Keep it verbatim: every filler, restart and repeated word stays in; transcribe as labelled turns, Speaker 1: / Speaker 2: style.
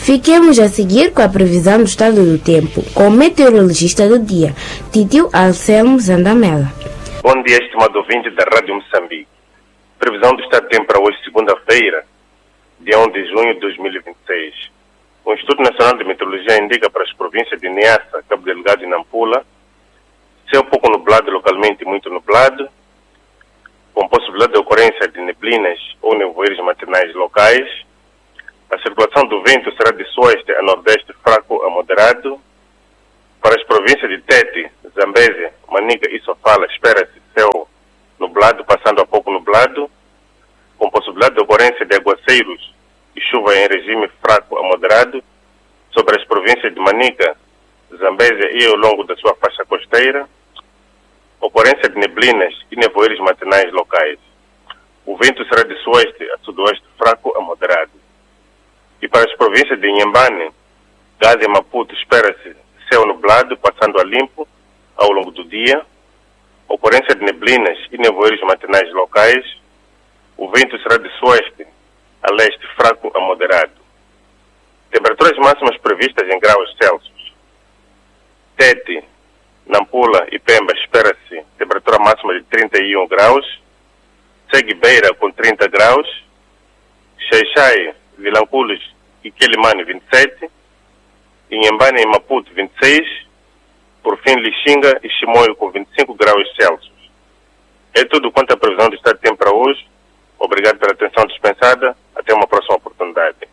Speaker 1: Fiquemos a seguir com a previsão do estado do tempo, com o meteorologista do dia, Titio Anselmo Zandamela.
Speaker 2: Bom dia, estimado ouvinte da Rádio Moçambique. Previsão do estado do tempo para hoje, segunda-feira, dia um de junho de dois mil e vinte e seis. O Instituto Nacional de Meteorologia indica para as províncias de Niassa, Cabo Delgado e Nampula, céu pouco nublado, localmente muito nublado, com possibilidade de ocorrência de neblinas ou nevoeiros matinais locais. A circulação do vento será de suoeste a nordeste fraco a moderado. Para as províncias de Tete, Zambésia, Manica e Sofala, espera-se céu nublado, passando a pouco nublado, com possibilidade de ocorrência de aguaceiros e chuva em regime fraco a moderado sobre as províncias de Manica, Zambésia e ao longo da sua faixa costeira. Ocorrência de neblinas e nevoeiros matinais locais. O vento será de suoeste a sudoeste fraco a moderado. E para as províncias de Inhambane, Gaza e Maputo, espera-se céu nublado, passando a limpo ao longo do dia. Ocorrência de neblinas e nevoeiros matinais locais. O vento será de suoeste a leste fraco a moderado. Temperaturas máximas previstas em graus Celsius. Tete, Nampula e Pemba, espera-se temperatura máxima de trinta e um graus. Segue Beira com trinta graus. Xai-Xai, Vilanculos e Quelimane, vinte e sete. Inhambane e Maputo, vinte e seis. Por fim, Lixinga e Chimoio com vinte e cinco graus Celsius. É tudo quanto a previsão do estado de tempo para hoje. Obrigado pela atenção dispensada. Até uma próxima oportunidade.